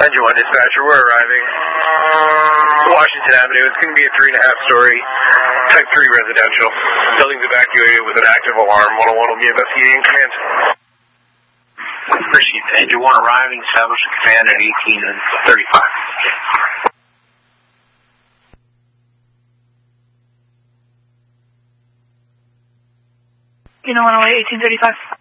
Engine 1 dispatcher, we're arriving. Washington Avenue. It's going to be a 3.5-story, Type 3 residential. Building's evacuated with an active alarm. 101 will be investigating command. Appreciate that. Engine 1 arriving, establishing command at 18:35. You know, 108, 1835.